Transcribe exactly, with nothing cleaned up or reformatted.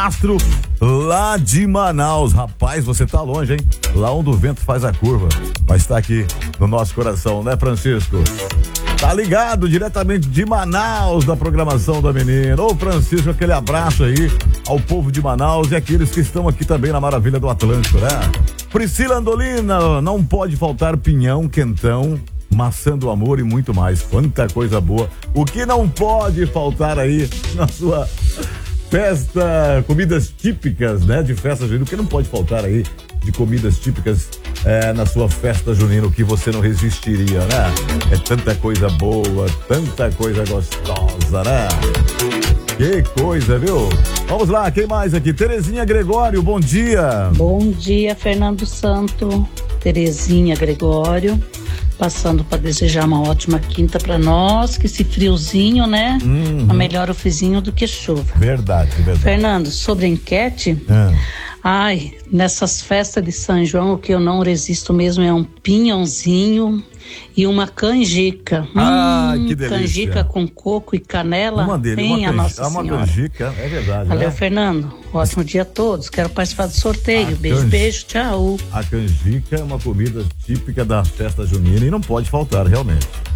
Castro, lá de Manaus. Rapaz, você tá longe, hein? Lá onde o vento faz a curva. Mas tá aqui no nosso coração, né, Francisco? Tá ligado diretamente de Manaus, da programação da menina. Ô, Francisco, aquele abraço aí ao povo de Manaus e aqueles que estão aqui também na Maravilha do Atlântico, né? Priscila Andolina, não pode faltar pinhão, quentão, maçã do amor e muito mais. Quanta coisa boa. O que não pode faltar aí na sua festa, comidas típicas, né? De festa junina, o que não pode faltar aí de comidas típicas é, na sua festa junina, o que você não resistiria, né? É tanta coisa boa, tanta coisa gostosa, né? Que coisa, viu? Vamos lá, quem mais aqui? Terezinha Gregório, bom dia. Bom dia, Fernando Santo. Terezinha Gregório, passando para desejar uma ótima quinta para nós, que esse friozinho, né? Uhum. É melhor o friozinho do que chuva. Verdade, verdade. Fernando, sobre a enquete, é. ai, nessas festas de São João, o que eu não resisto mesmo é um pinhãozinho e uma canjica. Ah, hum, que delícia. Canjica com coco e canela. Uma dele, tem uma, a Nossa uma Senhora. canjica, é verdade. Valeu, né? Fernando. Ótimo dia a todos. Quero participar do sorteio. A beijo, canj... beijo, tchau. A canjica é uma comida típica da festa junina e não pode faltar, realmente.